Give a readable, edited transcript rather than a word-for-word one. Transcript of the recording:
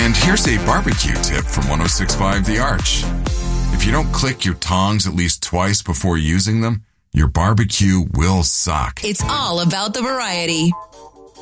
And here's a barbecue tip from 106.5 The Arch. If you don't click your tongs at least twice before using them, your barbecue will suck. It's all about the variety.